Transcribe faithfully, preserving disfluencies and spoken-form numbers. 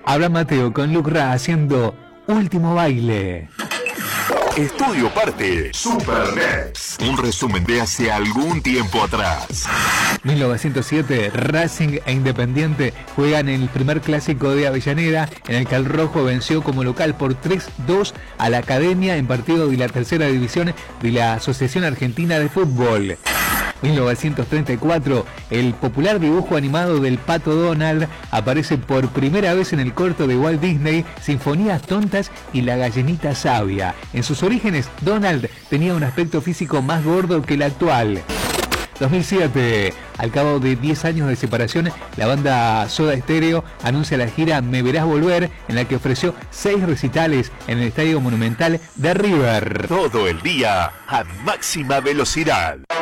Habla Mateo con Lucra haciendo Último Baile. Estudio Parte Supernex. Un resumen de hace algún tiempo atrás. mil novecientos siete, Racing e Independiente juegan en el primer clásico de Avellaneda, en el que el rojo venció como local por tres dos a la Academia en partido de la tercera división de la Asociación Argentina de Fútbol. mil novecientos treinta y cuatro, el popular dibujo animado del Pato Donald aparece por primera vez en el corto de Walt Disney, Sinfonías Tontas y La Gallinita Sabia. En sus orígenes, Donald tenía un aspecto físico más gordo que el actual. dos mil siete, al cabo de diez años de separación, la banda Soda Stereo anuncia la gira Me Verás Volver, en la que ofreció seis recitales en el Estadio Monumental de River. Todo el día a máxima velocidad.